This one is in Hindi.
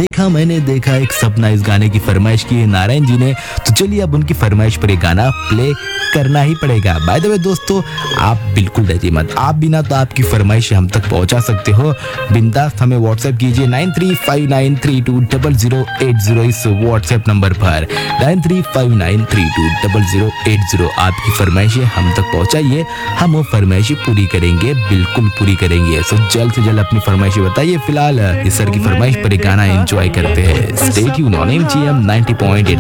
देखा मैंने देखा एक सपना इस गाने की फरमाइश की है नारायण जी ने, तो चलिए अब उनकी फरमाइश पर ये गाना प्ले करना ही पड़ेगा। बाय द वे दोस्तों, आप बिल्कुल डरिए मत, आप बिना तो आपकी फरमाइश हम तक पहुंचा सकते हो। बिंदास हमें व्हाट्सएप कीजिए 9359320080 इस व्हाट्सएप नंबर पर 9359320080। आपकी फरमाइशें हम तक पहुंचाइए, हम वो फरमाइशें पूरी करेंगे, बिल्कुल पूरी करेंगे। सो जल्द से जल्द अपनी फरमाइशें बताइए। फिलहाल इस सर की फरमाइश पर एक गाना एंजॉय करते हैं। Stay tuned on MGM 90.8